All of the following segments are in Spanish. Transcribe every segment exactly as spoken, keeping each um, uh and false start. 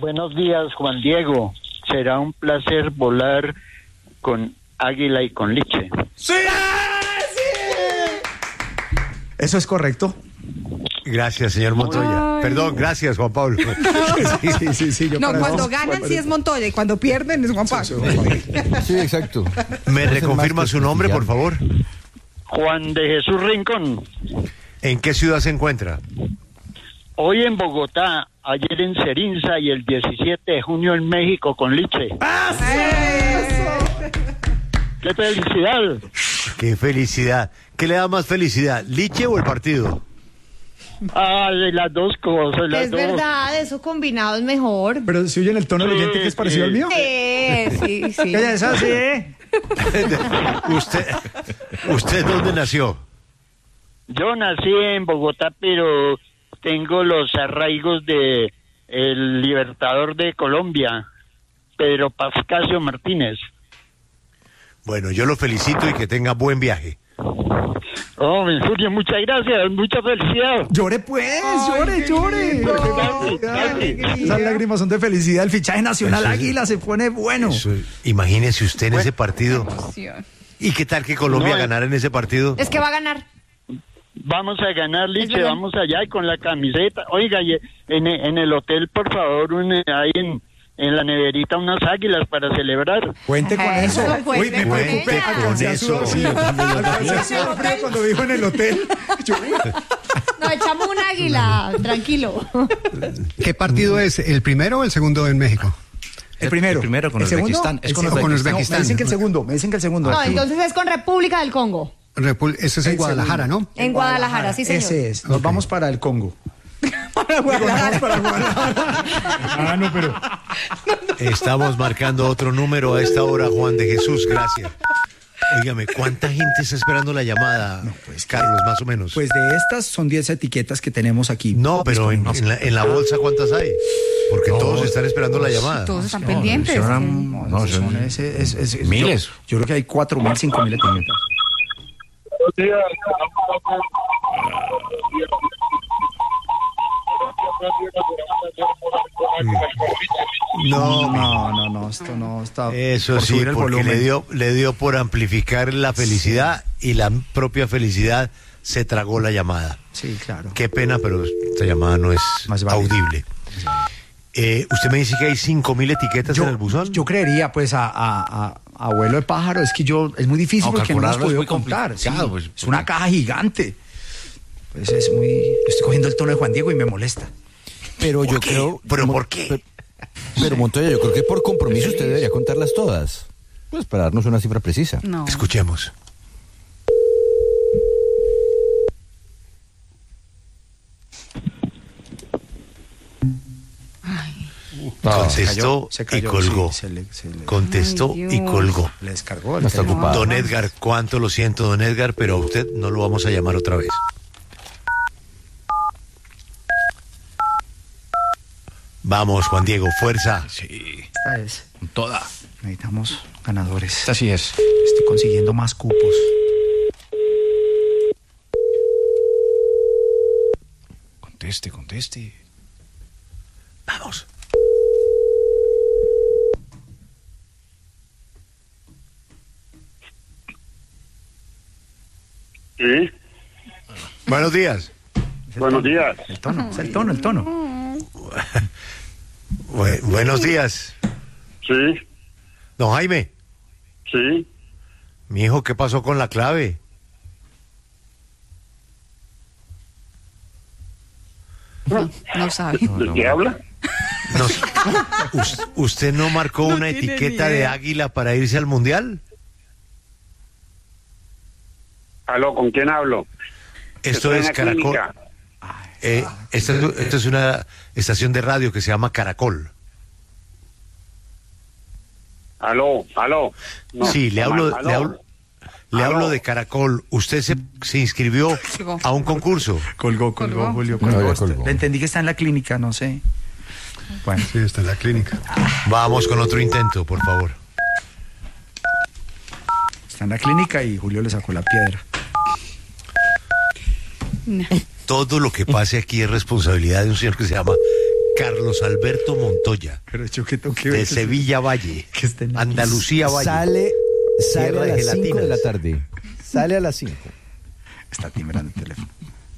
Buenos días, Juan Diego. Será un placer volar con Águila y con Liche. ¡Sí! ¿Eso es correcto? Gracias, señor Montoya. Ay. Perdón, gracias, Juan Pablo. Sí, sí, sí, sí, yo no, cuando eso, ganan sí es Montoya y cuando pierden es Juan Pablo. Sí, exacto. ¿Me reconfirma su nombre, por favor? Juan de Jesús Rincón. ¿En qué ciudad se encuentra? Hoy en Bogotá, ayer en Cerinza y el diecisiete de junio en México con Liche. ¡Ah, sí! ¡Qué felicidad! ¡Qué felicidad! ¿Qué le da más felicidad, Liche o el partido? Ah, de las dos cosas. Las es dos. verdad, eso combinado es mejor. Pero si oyen el tono del sí, oyente que es parecido sí. al mío. Sí, sí, sí. Ella es así. ¿Usted, ¿Usted dónde nació? Yo nací en Bogotá, pero tengo los arraigos de el libertador de Colombia, Pedro Pascasio Martínez. Bueno, yo lo felicito y que tenga buen viaje. Oh, Julio, muchas gracias, mucha felicidad. Llore pues, llore, llore. Casi, casi. Esas lágrimas son de felicidad. El fichaje nacional Eso es- Águila se pone bueno. Eso, imagínese usted en ese partido. ¿Y qué tal que Colombia No, ganara en ese partido? Es que va a ganar. Vamos a ganar, Liche, verdad. vamos allá y con la camiseta. Oiga, y en, en el hotel, por favor, un, ahí en, en la neverita unas águilas para celebrar. Cuente con eso. Eso, cuente Uy, me con preocupé. ella. Alcancé a Con sudar, eso. sí, alcancé a sudar frío cuando dijo en el hotel. Yo, Nos echamos un águila, tranquilo. ¿Qué partido es? ¿El primero o el segundo en México? el primero. El primero con ¿El segundo? Uzbekistán. Es El con segundo. Con No, Uzbekistán. me dicen que el segundo. Me dicen que el segundo. No, entonces es con República del Congo. Repul- Eso es en El Guadalajara, segundo. ¿no? En Guadalajara, sí, señor. Ese es. Nos Ok. vamos para el Congo. Para Guadalajara. Para Guadalajara. Ah, no, pero. Estamos marcando otro número a esta hora, Juan de Jesús, gracias. Óigame, ¿cuánta gente está esperando la llamada, pues, Carlos, más o menos? Pues de estas son diez etiquetas que tenemos aquí. no, pero en, en la, en la bolsa, ¿cuántas hay? Porque todos están esperando la llamada. Todos están No, pendientes. son- No, No, esos son- son ese- es- es- es- Miles. Yo, yo creo que hay cuatro mil, cinco mil etiquetas. No, No, no, no, esto no está. eso por sí, subir el porque volumen. le dio, le dio por amplificar la felicidad y la propia felicidad se tragó la llamada. Sí, claro. Qué pena, pero esta llamada no es Más vale. audible. Eh, usted me dice que hay cinco mil etiquetas Yo, en el buzón. yo creería, pues, a, a, a- a abuelo de pájaro, es que yo, es muy difícil No, porque no hemos calcularlo es podido muy contar. sí. complicado, pues, es una caja gigante. Pues es muy. Estoy cogiendo el tono de Juan Diego y me molesta. Pero ¿Por yo qué? creo. ¿Pero Mo- por qué? Pero, pero, Montoya, yo creo que por compromiso usted debería contarlas todas. Pues para darnos una cifra precisa. No. Escuchemos. Contestó se cayó, y colgó. sí, se le- se le- Contestó Ay, y Dios. colgó. Le descargó el No está teléfono. ocupado. Don Edgar, cuánto lo siento, don Edgar, pero a usted no lo vamos a llamar otra vez. Vamos, Juan Diego, fuerza. Sí, Esta es. con toda. Necesitamos ganadores. Así es. Estoy consiguiendo más cupos. Conteste, conteste. Vamos. Sí, Buenos días. buenos días. El tono, es el tono, el tono. Bu- buenos días. Sí, Don Jaime, sí. mi hijo, ¿qué pasó con la clave? No sabe. ¿De qué habla? Nos- us- ¿Usted no marcó No una tiene etiqueta ni de idea. águila para irse al mundial? Aló, ¿con quién hablo? Esto Estoy en es la Caracol. clínica. Eh, esta, es, esta es una estación de radio que se llama Caracol. Aló, aló. No, sí, le no hablo, más, le aló. hablo, le Aló. hablo de Caracol. Usted se, se inscribió Colgó. a un concurso. Colgó, colgó, Colgó. Julio, No, colgó. ya colgó. Le entendí que está en la clínica, no sé. Bueno, Sí, está en la clínica. Vamos con otro intento, por favor. está en la clínica y Julio le sacó la piedra. Todo lo que pase aquí es responsabilidad de un señor que se llama Carlos Alberto Montoya, Pero yo qué tengo que ver de que- Sevilla Valle, que esté en- Andalucía Valle. Sale, sale Tierra a de las cinco gelatinas. de la tarde. Sale a las cinco. Está timbrando el teléfono.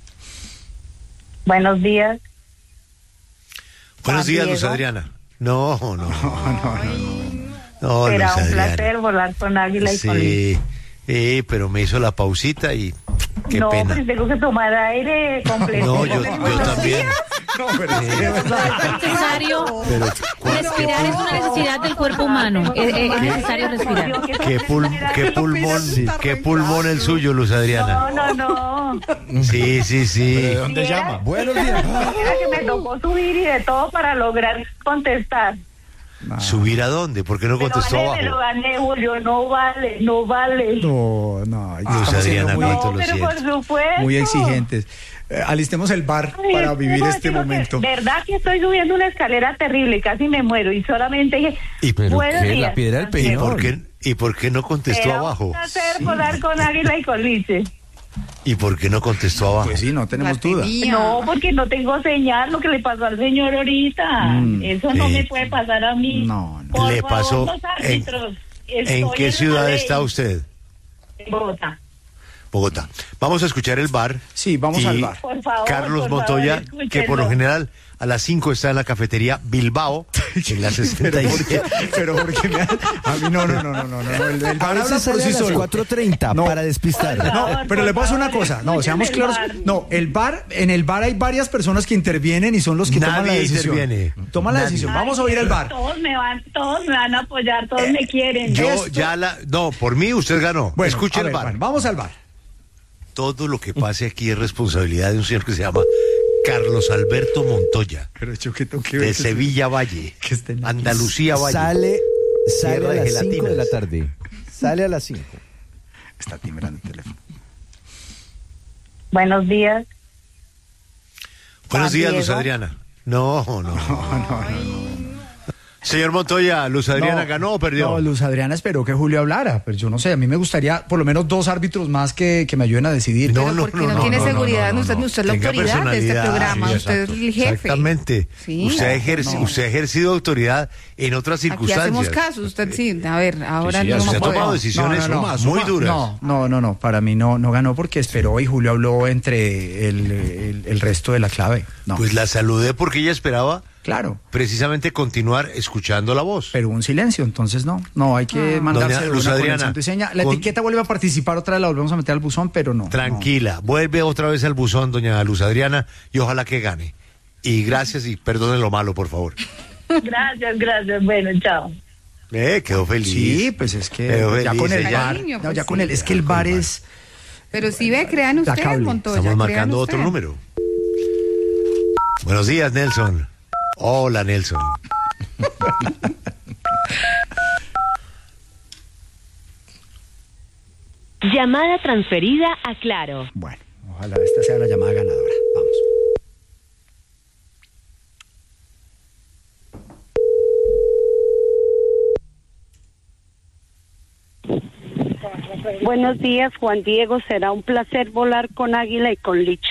Buenos días. Buenos Juan días, Luz Diego. Adriana. No, no, no. No, Será Luz un Adriana. placer volar con Águila y con Liz. Sí, sí, pero me hizo la pausita y qué no, pena. pues tengo que tomar aire completo. No, yo, yo también. No, pero es que- Es necesario Pero, respirar, es una necesidad del cuerpo humano. Es, es- es necesario respirar. ¿Qué, pul- qué pulmón, qué pulmón el suyo, Luz Adriana? No, no, no. Sí, sí, sí. ¿De dónde Mira. llama? Buenos días. Era que me tocó subir y de todo para lograr contestar. ¿Subir a dónde? ¿Por qué no Pero contestó vale, me lo abajo? gané, Julio. No vale, no vale. No, no. ahí Luz estamos siendo Adriana, muy, cuánto No, lo pero por siento. supuesto. muy exigentes. Eh, alistemos el bar Ay, para es que vivir no, este digo que momento. verdad que estoy subiendo una escalera terrible, casi me muero y solamente dije, ¿Y pero buenos qué? días. La piedra del ¿Y Peñón. por qué, y por qué no contestó Era abajo? un placer volar con Águila y con Lice. ¿Y por qué no contestó abajo? Pues sí, no tenemos duda. No, porque no tengo señal, lo que le pasó al señor ahorita. Mm, Eso no sí. me puede pasar a mí. No, no. Por Le favor, pasó los en- árbitros. ¿En Estoy qué la ciudad ley. está usted? En Bogotá. Bogotá. Vamos a escuchar el bar. Sí, vamos y al bar. Por favor, Carlos por Montoya, favor, escúchenlo. que por lo general a las cinco está en la cafetería Bilbao, en la sesenta y Pero siete. porque, pero porque me ha- a mí no, no, no, no, no, no, el, el A bar habla veces por sale sí a las solo. cuatro treinta No. para despistar. Por No, favor, pero por le puedo decir una favor, cosa, no, escuchen seamos el claros. bar. No, el bar, en el bar hay varias personas que intervienen y son los que toman la Nadie decisión. interviene. Toman la Nadie. decisión. Vamos a oír el bar. Todos me van, todos me van a apoyar, todos me quieren. Yo Esto- ya la... No, por mí usted ganó. Bueno, Escuche a el ver, bar. bueno, vamos al bar. Todo lo que pase aquí es responsabilidad de un señor que se llama Carlos Alberto Montoya, Pero yo qué tengo que de Sevilla Valle, que estén aquí. Andalucía Valle. Sale, sale Tierra a de las cinco gelatinas. de la tarde. Sale a las cinco. Está timbrando el teléfono. Buenos días. Buenos Juan días, Luz Diego. Adriana. No, no, no. Señor Montoya, ¿Luz Adriana No, ganó o perdió? No, Luz Adriana esperó que Julio hablara, pero yo no sé, a mí me gustaría por lo menos dos árbitros más que, que me ayuden a decidir. No, Pero no, porque no, no, no, tiene no, seguridad, no, no, usted, no. usted es la Tenga autoridad de este personalidad, programa, sí, usted es exacto. el jefe. Exactamente. Sí. Usted, ha ejerci- No. usted ha ejercido autoridad en otras Aquí circunstancias. hacemos caso, usted sí, a ver, ahora sí, no usted Usted me ha puede. tomado decisiones no, muy suma- duras. No, no, no, no, para mí no, no ganó porque esperó y Julio habló entre el, el- el resto de la clave. No, Pues la saludé porque ella esperaba claro, precisamente continuar escuchando la voz. pero un silencio, entonces no, no, hay que mandarse Doña de Luz una con el Adriana, santo y seña. La con- etiqueta vuelve a participar otra vez, la volvemos a meter al buzón, pero no. Tranquila, vuelve otra vez al buzón, doña Luz Adriana, y ojalá que gane. Y gracias y perdone lo malo, por favor. Gracias, gracias. Bueno, chao. Eh, quedó no. feliz. Sí, pues es que Quedó ya feliz con el ella. bar, Cariño, no, pues ya con sí. el, es que el bar es... Pero si ve, crean ustedes, cable. Montoya. Estamos crean marcando otro ustedes. número. Buenos días, Nelson. Hola, Nelson. Llamada transferida a Claro. Bueno, ojalá esta sea la llamada ganadora. Vamos. Buenos días, Juan Diego. Será un placer volar con Águila y con Liche.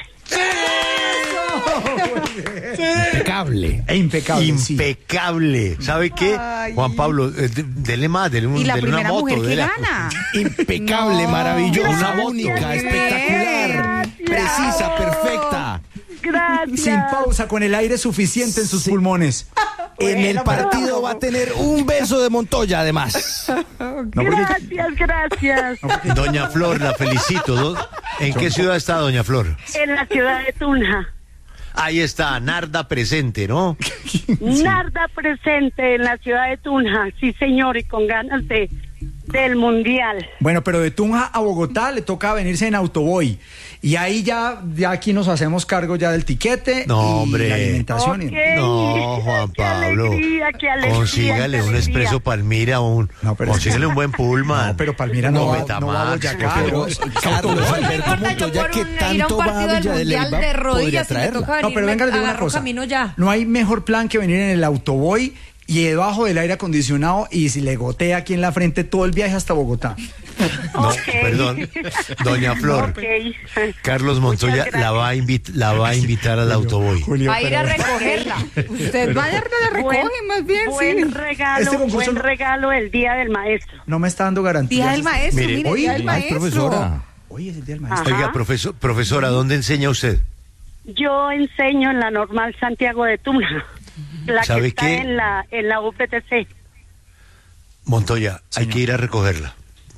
Impecable. E impecable, sí. Impecable. ¿Sabe qué? Ay. Juan Pablo, eh, de- dele más, dele, un, Y la dele una primera moto. mujer que dele- gana. Impecable, No, maravillosa, gracias, única, bien. espectacular, precisa, perfecta. Gracias. Sin pausa, con el aire suficiente en sus Sí. pulmones. En el partido va a tener un beso de Montoya, además. No, porque- Gracias, gracias. Doña Flor, la felicito. Do- ¿En qué ciudad está Doña Flor? En la ciudad de Tunja. Ahí está, Narda presente, ¿no? Narda presente en la ciudad de Tunja. Sí, señor, y con ganas de del mundial. Bueno, pero de Tunja a Bogotá le toca venirse en autoboy. Y ahí ya, ya aquí nos hacemos cargo ya del tiquete No, y hombre. la alimentación. y- Ok. No, Juan Qué Pablo. alegría, qué alegría, Consígale qué un alegría. expreso Palmira, un, No, pero es que- consígale un buen Pullman. No, pero Palmira no va- Betamax, no va a Boyacá, por Pero favor. es- Carlos No Alberto importa, yo Montoya, por que un- ir a tanto un va a partido del Villa de Mundial Leyva, de podría rodillas, si me traerla. toca No, venir, pero venga, le digo una agarro cosa. camino ya. No hay mejor plan que venir en el autoboy y debajo del aire acondicionado y si le gotea aquí en la frente todo el viaje hasta Bogotá. No, Okay. perdón, doña Flor. Okay. Carlos Montoya Muchas la va a invit- la va a invitar al autoboy. Julio, Va a ir a pero- recogerla. Usted vaya a la recoge Buen- más bien, Buen sí. regalo, Este concurso buen no- regalo el Día del Maestro. no me está dando garantía. Día del maestro, Mire, mire, hoy- día del Ay, maestro. profesora. Hoy es el día del maestro. Ajá. Oiga, profesor, profesora, ¿dónde enseña usted? Yo enseño en la Normal Santiago de Tunja, la que ¿Sabe está qué? en la en la U P T C. Montoya, hay Señor. que ir a recogerla.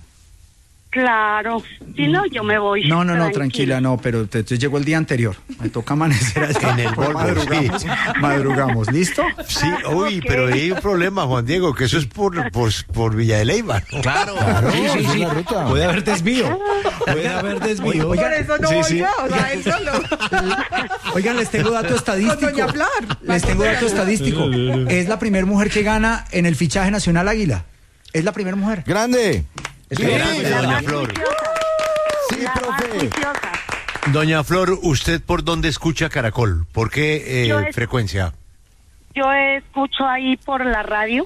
Claro, si no yo me voy. No, no, no, tranquila. tranquila, no, pero te, te llegó el día anterior. Me toca amanecer allá. En el Pues Volvo, madrugamos, sí. madrugamos, ¿listo? Sí, uy, Ok. pero hay un problema, Juan Diego, que eso es por, por, por Villa de Leyva, ¿no? Claro, Claro, sí, sí, esa es sí. la ruta. Puede haber desvío. Puede haber desvío. Oiga, Por eso no Sí, voy sí. yo, o sea, él solo. Oigan, les tengo dato estadístico. Con doña Flor. Les tengo dato estadístico. Es la primera mujer que gana en el fichaje nacional Águila. Es la primera mujer. Grande. Es Sí, la Grande, primera doña más Flor. juiciosa, Sí, la más profe. juiciosa. Doña Flor, ¿usted por dónde escucha Caracol? ¿Por qué eh, Yo es- frecuencia? Yo escucho ahí por la radio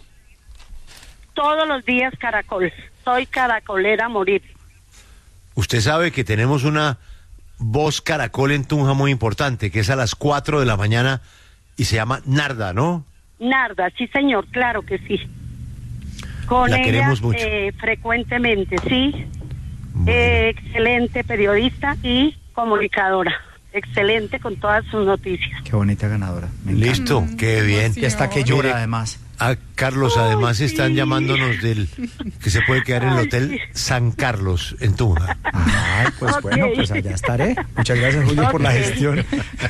todos los días Caracol. Soy caracolera a morir. Usted sabe que tenemos una voz Caracol en Tunja muy importante, que es a las cuatro de la mañana y se llama Narda, ¿no? Narda, sí señor, claro que sí. Con La ella queremos mucho. eh, frecuentemente, sí. Bueno. Eh, excelente periodista y comunicadora. Excelente con todas sus noticias. Qué bonita ganadora. Me encanta. Listo, qué bien. Y hasta que llora Mire, además. A Carlos, además Ay, están sí. llamándonos del que se puede quedar en el Ay, Hotel sí. San Carlos en Tunja. Ay, pues Ok. bueno, pues allá estaré. Muchas gracias, Julio, por la Ok. gestión.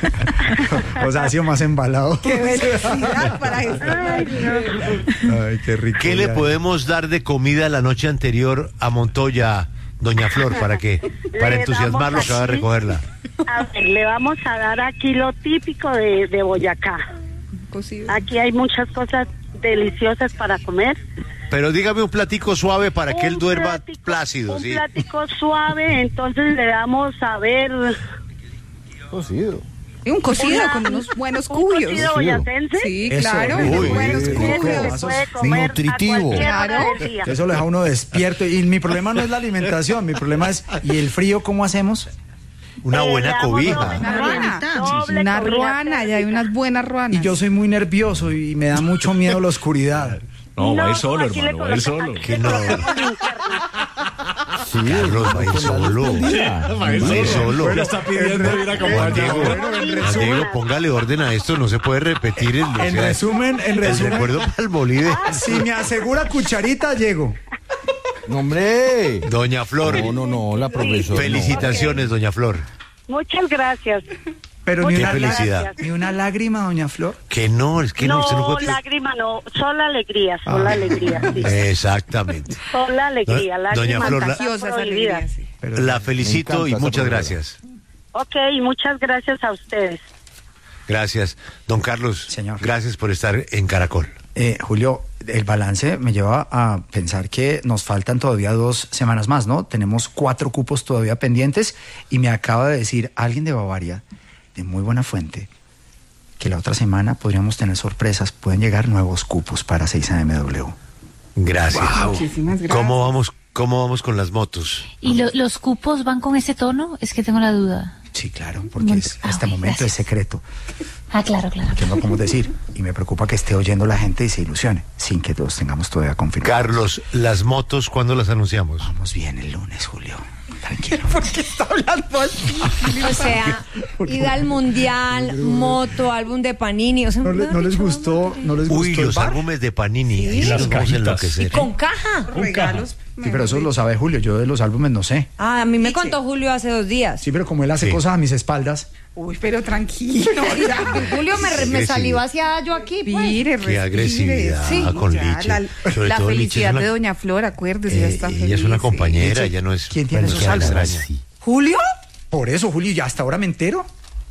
O sea, ha sido más embalado. Qué velocidad para esto. Ay, no. Ay, qué rico. ¿Qué le ya. podemos dar de comida la noche anterior a Montoya, doña Flor, para que para Le entusiasmarlo damos que va a aquí- recogerla? A ver, le vamos a dar aquí lo típico de, de Boyacá. Cocido. Aquí hay muchas cosas deliciosas para comer. Pero dígame un platico suave para que él Un duerma plático- plácido, Un ¿sí? plático suave, entonces le damos a ver Cocido. Y un cocido Una- con unos buenos un cuyos. cocido boyacense. Sí, Eso, claro, uy, unos uy, buenos uy, Ese cuyos. se puede comer nutritivo. a cualquier hora Claro. del día. Eso lo deja uno despierto. Y mi problema no es la alimentación, mi problema es, ¿y el frío cómo hacemos? Una Eh, buena le damos cobija. doble Una cobija, ruana. doble Una cobija ruana, ya hay unas buenas ruanas. Y yo soy muy nervioso y me da mucho miedo la oscuridad. No, va a ir No, solo, aquí le hermano, va a ir colocamos- solo. aquí Que le no. colocamos linterna. Sí, Carlos, va a ir con la luz solo. prendida. Va a ir Va a ir solo. Bueno, está pidiendo ir a Juan Diego, acompañar. Juan Diego, póngale orden a esto, no se puede repetir el, o En sea, resumen, en el resumen, recuerdo para el Bolívar. si me asegura cucharita, llego. No, hombre. Doña Flor, No, no, no, la profesora. no. felicitaciones, doña Flor. Muchas gracias. Pero ni Qué una, felicidad. lágrima, ni una lágrima, doña Flor. Que no, es que no, No, usted no puede... lágrima no, solo alegría, solo Ah. alegría, sí. Exactamente. Solo alegría, Do- lágrimas doña Flor, la- Contagiosa esa prohibidas. alegría, sí. Pero La Me felicito encanta y esa muchas profesora. gracias. Ok, muchas gracias a ustedes. Gracias. Don Carlos, Señor. gracias por estar en Caracol. Eh, Julio, el balance me lleva a pensar que nos faltan todavía dos semanas más, ¿no? Tenemos cuatro cupos todavía pendientes y me acaba de decir alguien de Bavaria, de muy buena fuente, que la otra semana podríamos tener sorpresas, pueden llegar nuevos cupos para seis A M W. Gracias. Muchísimas gracias. ¿Cómo vamos, cómo vamos con las motos? ¿Y lo- los cupos van con ese tono? Es que tengo la duda. Sí, claro, porque es, Ah, este ok, momento gracias. es secreto, Ah, claro, claro. que no podemos decir. Y me preocupa que esté oyendo la gente y se ilusione, sin que todos tengamos todavía confirmado. Carlos, las motos, ¿cuándo las anunciamos? Vamos bien el lunes, Julio. Tranquilo. ¿Por qué está hablando así? O sea, ida al mundial, moto, álbum de Panini. O sea, ¿No, le- no les gustó, no les Uy, gustó el los bar? álbumes de Panini. Ahí sí las nos vamos a cajitas. enloquecer. con caja. Regalos. Sí, pero eso lo sabe Julio, yo de los álbumes no sé. Ah, a mí me contó Julio hace dos días. Sí, pero como él hace Sí. cosas a mis espaldas. Uy, pero tranquilo. ya. Julio me, re- me Sí, salió sí. hacia yo aquí. Pues. Mire, Qué respire. agresividad Sí, con ya, Liche. La, Sobre la todo Liche es felicidad una- de Doña Flor, acuérdese, ya Eh, está ella feliz. es una sí. compañera, ya no es... ¿Quién tiene bueno, esos qué álbumes? extraña. ¿Julio? Por eso, Julio, ya hasta ahora me entero.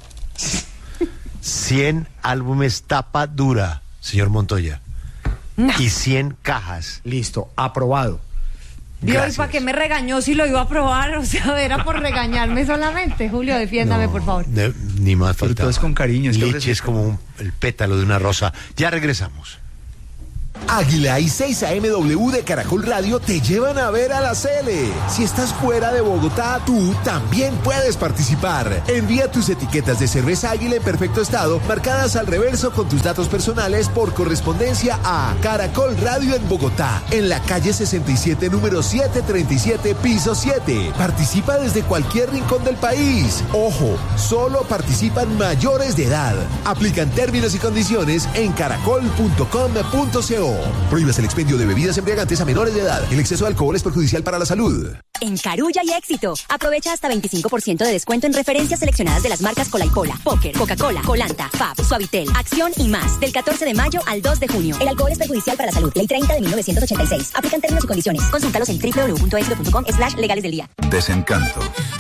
cien álbumes tapa dura, señor Montoya. Y cien cajas. Listo, aprobado. Vio, ¿y Gracias. para qué me regañó si lo iba a probar? O sea, era por regañarme solamente. Julio, defiéndame, No, por favor. de- ni más Pero faltaba. todo es con cariño, es que Liche ofrece- es como un- el pétalo de una rosa. Ya regresamos. Águila y seis A M W de Caracol Radio te llevan a ver a la Cele. Si estás fuera de Bogotá, tú también puedes participar. Envía tus etiquetas de cerveza Águila en perfecto estado, marcadas al reverso con tus datos personales por correspondencia a Caracol Radio en Bogotá, en la calle sesenta y siete, número setecientos treinta y siete, piso siete. Participa desde cualquier rincón del país. Ojo, solo participan mayores de edad. Aplican términos y condiciones en caracol punto com punto co. Prohíbas el expendio de bebidas embriagantes a menores de edad. El exceso de alcohol es perjudicial para la salud. En Carulla y Éxito, aprovecha hasta veinticinco por ciento de descuento en referencias seleccionadas de las marcas Cola y Cola, Póker, Coca-Cola, Colanta, Fab, Suavitel, Acción y más. Del catorce de mayo al dos de junio. El alcohol es perjudicial para la salud. Ley treinta de mil novecientos ochenta y seis. Aplican términos y condiciones. Consúltalos en doble u doble u doble u punto éxito punto com slash legales del día. Desencanto.